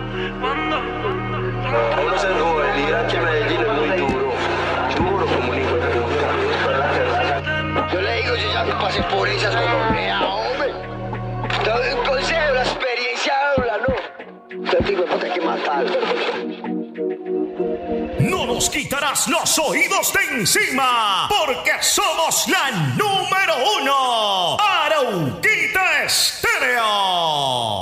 A uno se jode, el ir aquí a Medellín es muy duro. Duro como un hijo de puta. Yo le digo, yo ya me pasé por esas gonorrea, hombre. Entonces, un consejo, la experiencia habla, ¿no? Entonces digo, puta, hay que matarlo. No nos quitarás los oídos de encima, porque somos la número 1. Arauquita Estéreo.